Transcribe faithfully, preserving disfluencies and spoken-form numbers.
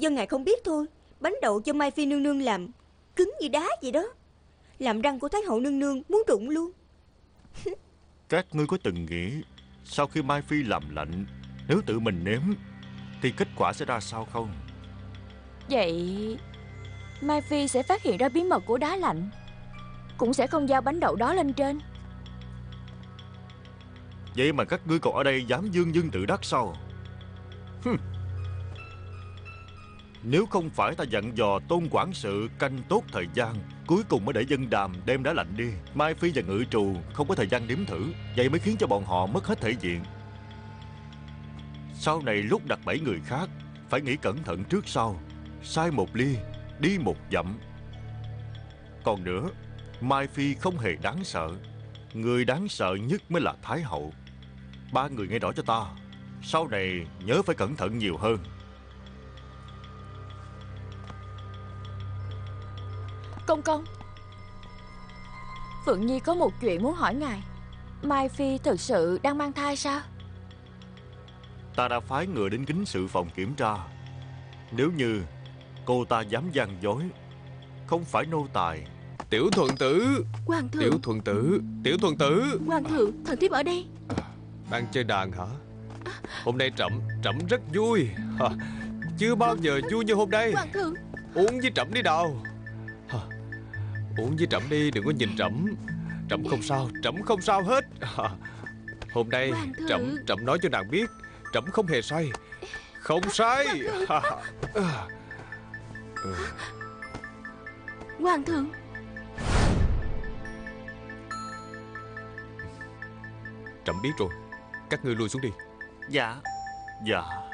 Dân ngài không biết thôi. Bánh đậu cho Mai Phi nương nương làm cứng như đá vậy đó, làm răng của Thái hậu nương nương muốn rụng luôn. Các ngươi có từng nghĩ sau khi Mai Phi làm lạnh, nếu tự mình nếm thì kết quả sẽ ra sao không? Vậy Mai Phi sẽ phát hiện ra bí mật của đá lạnh, cũng sẽ không giao bánh đậu đó lên trên. Vậy mà các ngươi còn ở đây dám dương dương tự đắc sao? Hừm. Nếu không phải ta dặn dò Tôn quản sự canh tốt thời gian, cuối cùng mới để dân đàm đem đá lạnh đi, Mai Phi và ngự trù không có thời gian nếm thử, vậy mới khiến cho bọn họ mất hết thể diện. Sau này lúc đặt bẫy người khác, phải nghĩ cẩn thận trước sau, sai một ly, đi một dặm. Còn nữa, Mai Phi không hề đáng sợ, người đáng sợ nhất mới là Thái hậu. Ba người nghe rõ cho ta, sau này nhớ phải cẩn thận nhiều hơn. Công công, Phượng Nhi có một chuyện muốn hỏi ngài. Mai Phi thực sự đang mang thai sao? Ta đã phái người đến kính sự phòng kiểm tra. Nếu như cô ta dám gian dối, không phải nô tài. Tiểu thuần tử, Hoàng thượng, Tiểu thuần tử, Tiểu thuần tử. Hoàng thượng, thần thiếp ở đây. Đang chơi đàn hả? Hôm nay trẫm trẫm rất vui. Ha, chưa bao giờ vui như hôm nay. Hoàng thượng, Uống với trẫm đi nào. Ha, uống với trẫm đi, đừng có nhìn trẫm. Trẫm không sao, trẫm không sao hết. Ha, hôm nay trẫm trẫm nói cho nàng biết, trẫm không hề sai. Không sai. Ha, ha. Hoàng thượng. Trẫm biết rồi, các ngươi lui xuống đi. Dạ. Dạ.